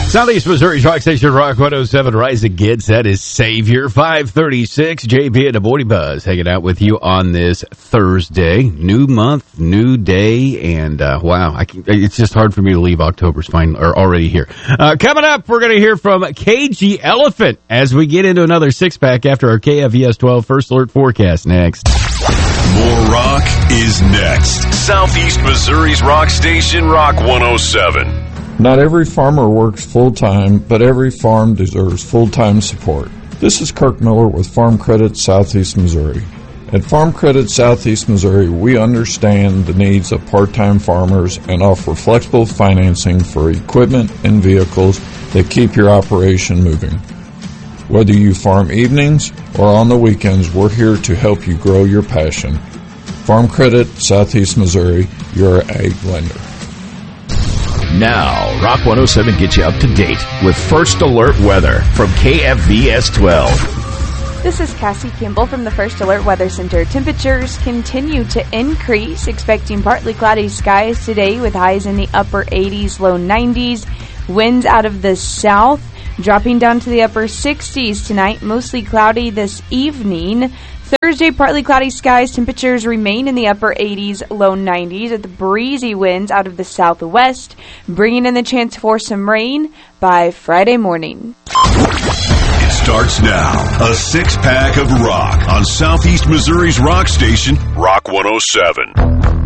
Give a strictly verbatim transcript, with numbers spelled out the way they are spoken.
Southeast Missouri's Rock Station, Rock one oh seven, Rise Against. That is Savior. five thirty-six, J P and the Morning Buzz hanging out with you on this Thursday. New month, new day, and uh, wow, I can, it's just hard for me to leave. October's fine, or already here. Uh, coming up, we're going to hear from K G Elephant as we get into another six-pack after our K F V S twelve First Alert forecast next. More rock is next. Southeast Missouri's Rock Station, Rock one oh seven. Not every farmer works full-time, but every farm deserves full-time support. This is Kirk Miller with Farm Credit Southeast Missouri. At Farm Credit Southeast Missouri, we understand the needs of part-time farmers and offer flexible financing for equipment and vehicles that keep your operation moving. Whether you farm evenings or on the weekends, we're here to help you grow your passion. Farm Credit Southeast Missouri, your ag lender. Now, Rock one oh seven gets you up to date with First Alert weather from K F V S twelve. This is Cassie Kimball from the First Alert Weather Center. Temperatures continue to increase, expecting partly cloudy skies today with highs in the upper eighties, low nineties. Winds out of the south dropping down to the upper sixties tonight, mostly cloudy this evening. Thursday, partly cloudy skies. Temperatures remain in the upper eighties, low nineties, with breezy winds out of the southwest, bringing in the chance for some rain by Friday morning. It starts now. A six-pack of rock on Southeast Missouri's Rock Station, Rock one oh seven.